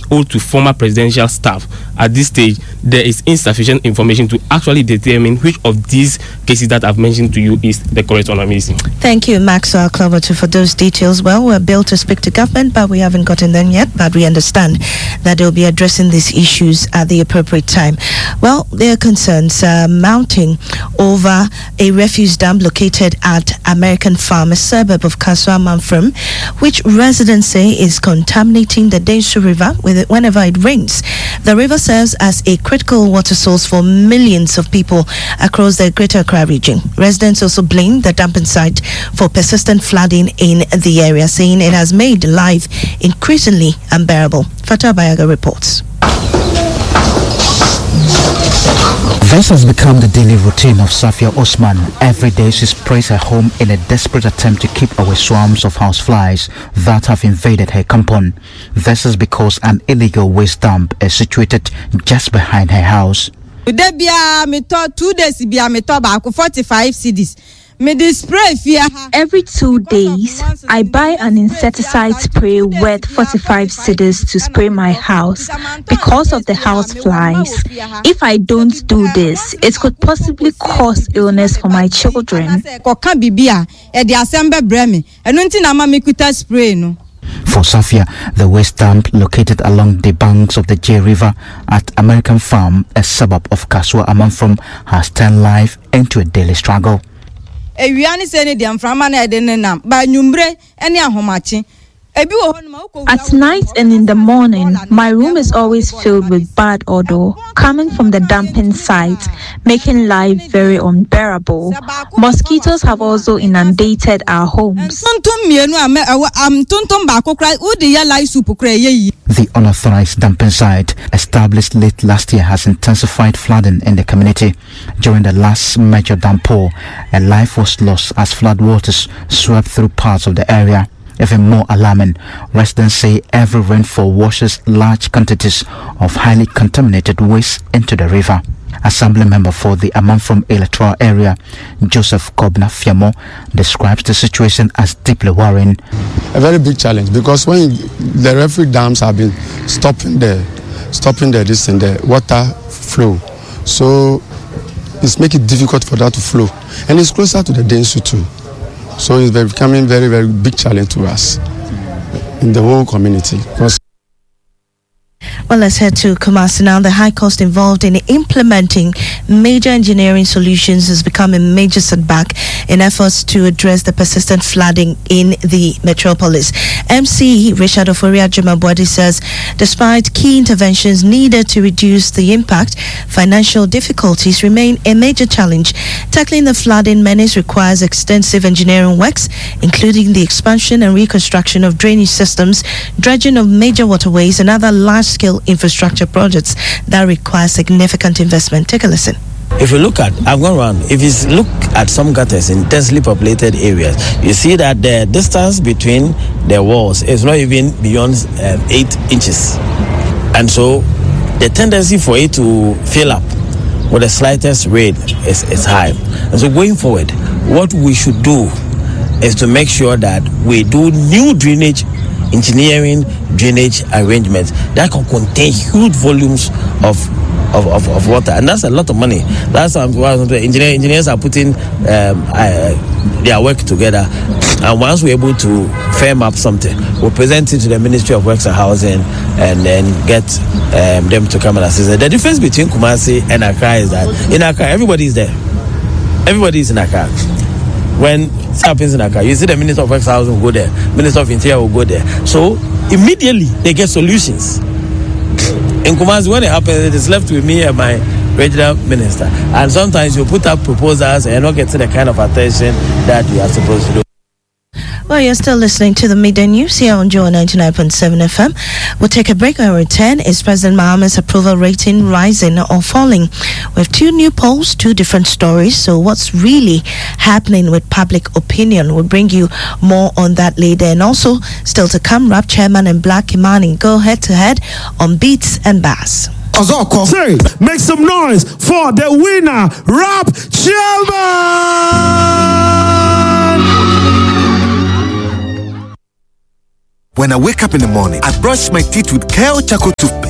owed to former presidential staff. At this stage, there is insufficient information to actually determine which of these cases that I've mentioned to you is the correct one. Thank you, Maxwell Cloverton, for those details. Well, we're built to speak to government, but we haven't gotten them yet. But we understand that they'll be addressing these issues at the appropriate time. Well, there are concerns mounting over a refuse dump located at American Farm, a suburb of Kaswa Manfrom, which residents say is contaminating the Densu River whenever it rains. The river serves as a critical water source for millions of people across the Greater Accra region. Residents also blame the dumping site for persistent flooding in the area, saying it has made life increasingly unbearable. Fatah Bayaga reports. This has become the daily routine of Safia Osman. Every day she sprays her home in a desperate attempt to keep away swarms of houseflies that have invaded her compound. This is because an illegal waste dump is situated just behind her house. 2 days 45 cedis. Every 2 days, I buy an insecticide spray worth 45 cedis to spray my house because of the house flies. If I don't do this, it could possibly cause illness for my children. For Safia, the waste dump located along the banks of the J River at American Farm, a suburb of Kaswa Manfrom, has turned life into a daily struggle. At night and in the morning, my room is always filled with bad odor coming from the dumping site, making life very unbearable. Mosquitoes have also inundated our homes. The unauthorized dumping site, established late last year, has intensified flooding in the community. During the last major downpour, a life was lost as floodwaters swept through parts of the area. Even more alarming, residents say every rainfall washes large quantities of highly contaminated waste into the river. Assembly member for the Amanfrom electoral area, Joseph Kobna Fiamo, describes the situation as deeply worrying. A very big challenge, because when the refuse dams have been stopping the water flow, so it's making it difficult for that to flow, and it's closer to the Densu too. So it's becoming very, very big challenge to us in the whole community. Well, let's head to Kumasi now. The high cost involved in implementing major engineering solutions has become a major setback in efforts to address the persistent flooding in the metropolis. MC Richard Oforia Jumabwadi says despite key interventions needed to reduce the impact, financial difficulties remain a major challenge. Tackling the flooding menace requires extensive engineering works, including the expansion and reconstruction of drainage systems, dredging of major waterways, and other large-scale infrastructure projects that require significant investment. Take a listen. If you look at, I've gone around, if you look at some gutters in densely populated areas, you see that the distance between the walls is not even beyond 8 inches. And so the tendency for it to fill up with the slightest rain is high. And so going forward, what we should do is to make sure that we do new drainage arrangements that can contain huge volumes of water, and that's a lot of money. That's why engineers are putting their work together, and once we're able to firm up something, we'll present it to the Ministry of Works and Housing and then get them to come and assist. The difference between Kumasi and Accra is that in Accra everybody is there. Everybody is in Accra. When it happens in Accra, you see the Minister of Works and Housing will go there, Minister of Interior will go there. So immediately they get solutions. In Kumasi, when it happens, it is left with me and my regional minister. And sometimes you put up proposals and you're not getting the kind of attention that you are supposed to do. Well, you're still listening to the Midday News here on Joy 99.7 FM. We'll take a break. When we return, is President Mahama's approval rating rising or falling? We have 2 new polls, 2 different stories. So what's really happening with public opinion? We'll bring you more on that later. And also, still to come, Rap Chairman and Black Imani go head-to-head on beats and bass. Say, make some noise for the winner, Rap Chairman! When I wake up in the morning, I brush my teeth with Kale Choco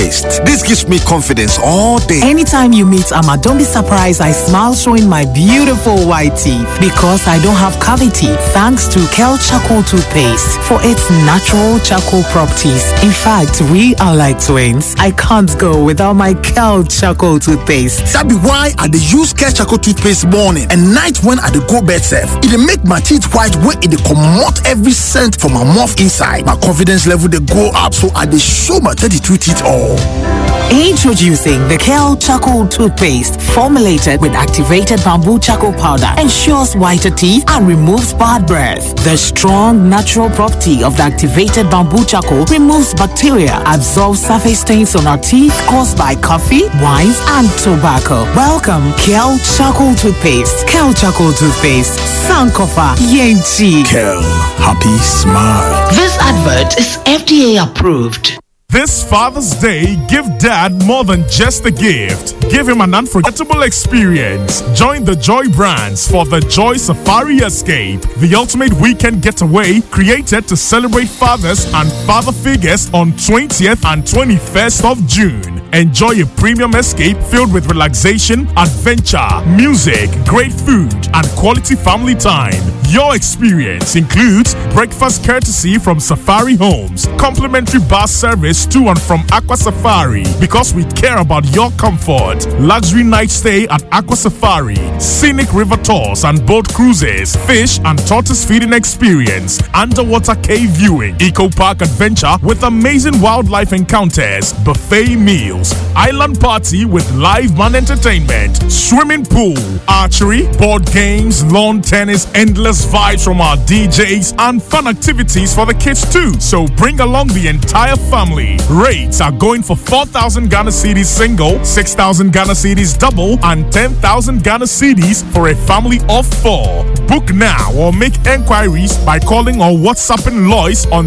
toothpaste. This gives me confidence all day. Anytime you meet Amma, don't be surprised I smile showing my beautiful white teeth because I don't have cavity thanks to Kel Charcoal toothpaste for its natural charcoal properties. In fact, we are like twins. I can't go without my Kel Charcoal toothpaste. That be why I dey use Kel Charcoal toothpaste morning and night when I dey go bed safe. It dey make my teeth white when it dey comot every scent from my mouth inside. My confidence level dey go up, so I dey show my 32 teeth all. Introducing the Kel Charcoal toothpaste, formulated with activated bamboo charcoal powder, ensures whiter teeth and removes bad breath. The strong natural property of the activated bamboo charcoal removes bacteria, absorbs surface stains on our teeth caused by coffee, wines, and tobacco. Welcome, Kel Charcoal toothpaste. Kel Charcoal toothpaste. Sankofa Yenchi. Kel, happy smile. This advert is FDA approved. This Father's Day, give Dad more than just a gift. Give him an unforgettable experience. Join the Joy brands for the Joy Safari Escape, the ultimate weekend getaway created to celebrate fathers and father figures on 20th and 21st of June. Enjoy a premium escape filled with relaxation, adventure, music, great food, and quality family time. Your experience includes breakfast courtesy from Safari Homes, complimentary bus service to and from Aqua Safari because we care about your comfort, luxury night stay at Aqua Safari, scenic river tours and boat cruises, fish and tortoise feeding experience, underwater cave viewing, eco park adventure with amazing wildlife encounters, buffet meals, island party with live band entertainment, swimming pool, archery, board games, lawn tennis, endless vibes from our DJs, and fun activities for the kids too. So bring along the entire family. Rates are going for 4,000 Ghana cedis single, 6,000 Ghana cedis double, and 10,000 Ghana cedis for a family of 4. Book now or make enquiries by calling or WhatsApping Lois on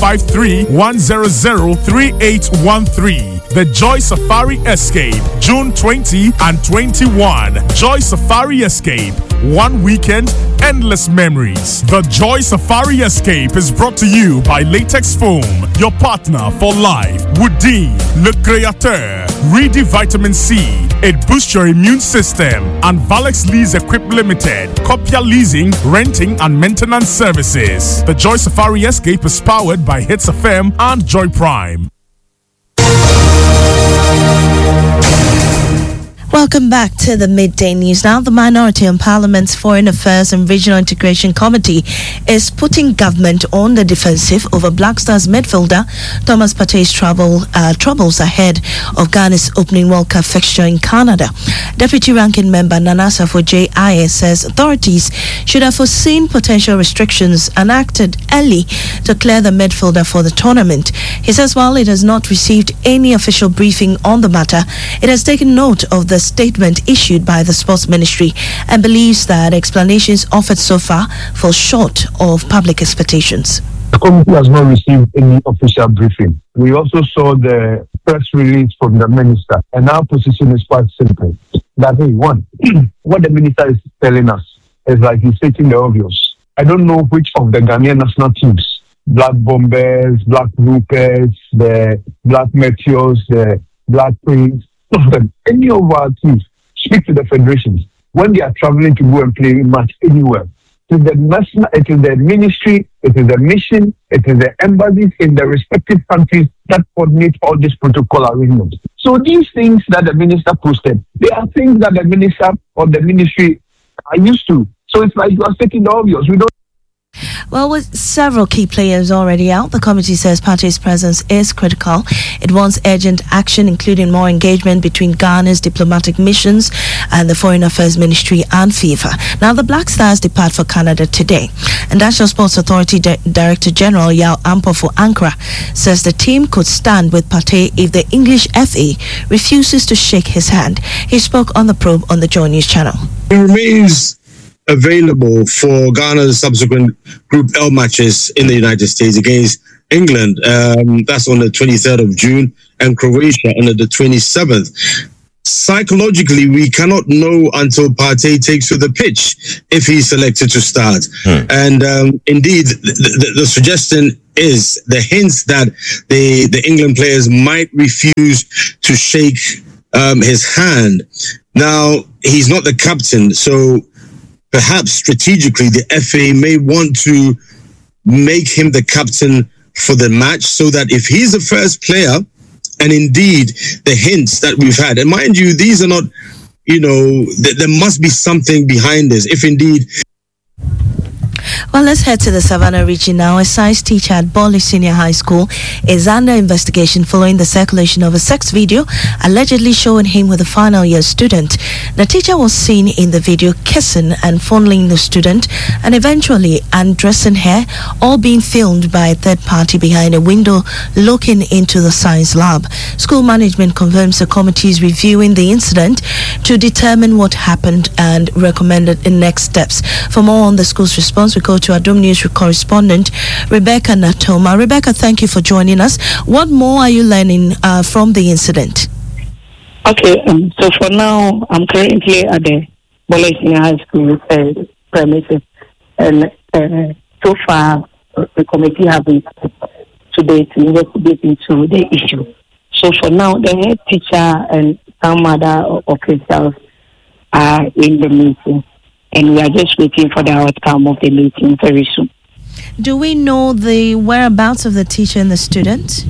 053 100 3813. The Joy Safari Escape, June 20 and 21. Joy Safari Escape, one weekend, endless memories. The Joy Safari Escape is brought to you by Latex Foam, your partner for life. Woodin, Le Créateur, Ready Vitamin C. It boosts your immune system. And Valex Lease Equip Limited, Copia Leasing, Renting and Maintenance Services. The Joy Safari Escape is powered by Hits FM and Joy Prime. Welcome back to the Midday News. Now, the Minority and Parliament's Foreign Affairs and Regional Integration Committee is putting government on the defensive over Black Stars midfielder Thomas Partey's troubles ahead of Ghana's opening World Cup fixture in Canada. Deputy Ranking Member Nana Safo-J.I. says authorities should have foreseen potential restrictions and acted early to clear the midfielder for the tournament. He says while it has not received any official briefing on the matter, it has taken note of the statement issued by the Sports Ministry and believes that explanations offered so far fall short of public expectations. The committee has not received any official briefing. We also saw the press release from the minister, and our position is quite simple. That hey, one, what the minister is telling us is like he's stating the obvious. I don't know which of the Ghanaian national teams, Black Bombers, Black Rookers, the Black Meteors, the Black Queens, any of our teams speak to the federations when they are traveling to go and play a match anywhere. It is the national, it is the ministry, it is the mission, it is the embassies in the respective countries that coordinate all these protocol arrangements. So these things that the minister posted, they are things that the minister or the ministry are used to. So it's like you are stating the obvious. We don't. Well, with several key players already out, the committee says Partey's presence is critical. It wants urgent action, including more engagement between Ghana's diplomatic missions and the Foreign Affairs Ministry and FIFA. Now, the Black Stars depart for Canada today. And National Sports Authority Director General Yao Ampofo Ankara says the team could stand with Partey if the English FA refuses to shake his hand. He spoke on the probe on the Joy News channel. It remains available for Ghana's subsequent Group L matches in the United States against England. That's on the 23rd of June, and Croatia on the 27th. Psychologically, we cannot know until Partey takes to the pitch if he's selected to start. And indeed, the suggestion is, the hints that the England players might refuse to shake his hand. Now, he's not the captain, so perhaps strategically the FA may want to make him the captain for the match, so that if he's the first player, and indeed the hints that we've had, and mind you, these are not, there must be something behind this, if indeed. Well, let's head to the Savannah region now. A science teacher at Bali Senior High School is under investigation following the circulation of a sex video allegedly showing him with a final year student. The teacher was seen in the video kissing and fondling the student and eventually undressing her, all being filmed by a third party behind a window looking into the science lab. School management confirms the committee is reviewing the incident to determine what happened and recommended the next steps. For more on the school's response, we go to our Dome News correspondent, Rebecca Natoma. Rebecca, thank you for joining us. What more are you learning from the incident? Okay, so for now, I'm currently at the Bali Senior High School premises, and so far, the committee have been today to investigate into the issue. So for now, the head teacher and some other officials are in the meeting, and we are just waiting for the outcome of the meeting very soon. Do we know the whereabouts of the teacher and the student?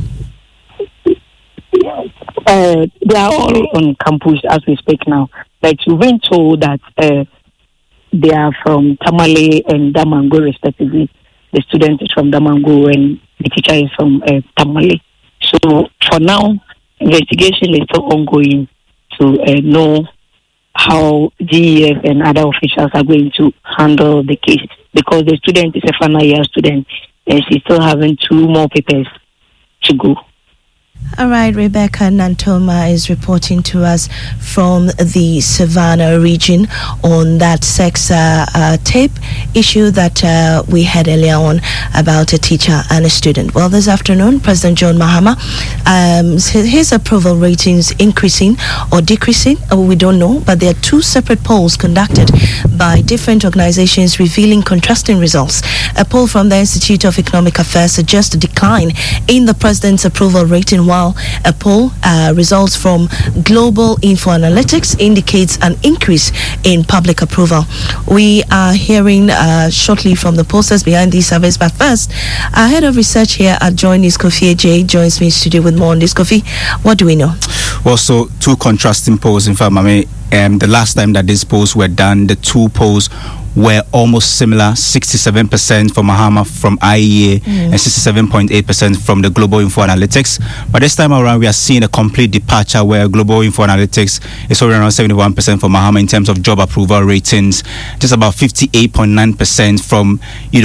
They are all on campus as we speak now. Like, we've been told that they are from Tamale and Damango respectively. The student is from Damango and the teacher is from Tamale. So for now, investigation is still ongoing to know how GEF and other officials are going to handle the case, because the student is a final year student and she's still having 2 more papers to go. All right, Rebecca Nantoma is reporting to us from the Savannah region on that sex tape issue that we had earlier on about a teacher and a student. Well, this afternoon, President John Mahama, his approval ratings increasing or decreasing, we don't know, but there are 2 separate polls conducted by different organizations revealing contrasting results. A poll from the Institute of Economic Affairs suggests a decline in the president's approval rating, while a poll results from Global Info Analytics indicates an increase in public approval. We are hearing shortly from the pollsters behind these surveys, but first, our head of research here at Joy News, Kofi Ajay, joins me in studio with more on this. Kofi, what do we know? Well, so 2 contrasting polls. In fact, Mame, the last time that these polls were done, the 2 polls were almost similar, 67% for Mahama from IEA and 67.8% from the Global Info Analytics. But this time around, we are seeing a complete departure where Global Info Analytics is around 71% for Mahama in terms of job approval ratings, just about 58.9% from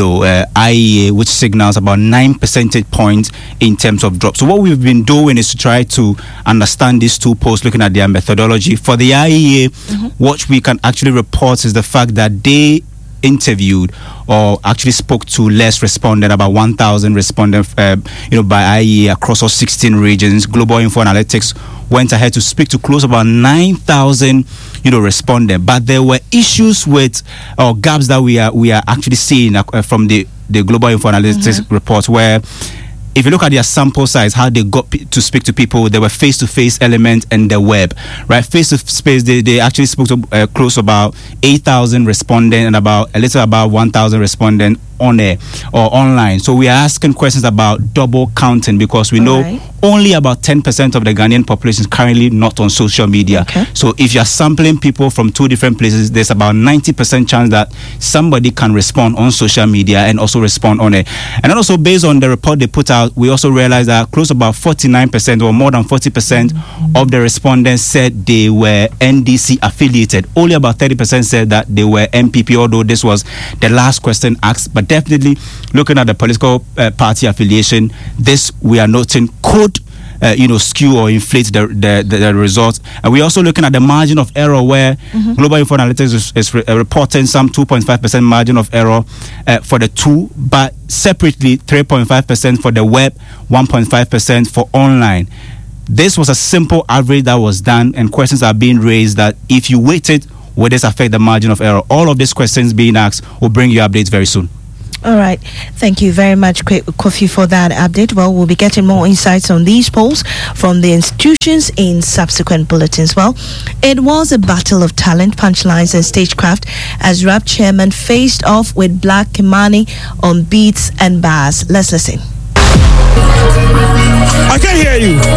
IEA, which signals about 9 percentage points in terms of drop. So what we've been doing is to try to understand these 2 polls, looking at their methodology. For the IEA, what we can actually report is the fact that they interviewed or actually spoke to less respondents, about 1,000 respondents, by IEA across all 16 regions. Global Info Analytics went ahead to speak to close about 9,000, respondents. But there were issues with or gaps that we are actually seeing from the Global Info Analytics report, where if you look at their sample size, how they got to speak to people, there were face-to-face elements and the web, right? Face-to-face, they actually spoke to close about 8,000 respondents and about 1,000 respondents on air or online. So we are asking questions about double counting, because we know only about 10% of the Ghanaian population is currently not on social media. So if you're sampling people from 2 different places, there's about 90% chance that somebody can respond on social media and also respond on it. And then also, based on the report they put out, we also realized that close about 49% or more than 40% of the respondents said they were NDC affiliated. Only about 30% said that they were MPP, although this was the last question asked. But definitely, looking at the political party affiliation, this we are noting could skew or inflate the results. And we're also looking at the margin of error, where Global Info Analytics is reporting some 2.5% margin of error for the 2, but separately 3.5% for the web, 1.5% for online. This was a simple average that was done, and questions are being raised that if you weight it, will this affect the margin of error? All of these questions being asked will bring you updates very soon. All right. Thank you very much, Kofi, for that update. Well, we'll be getting more insights on these polls from the institutions in subsequent bulletins. Well, it was a battle of talent, punchlines, and stagecraft as rap chairman faced off with Black Kimani on beats and bars. Let's listen. I can't hear you.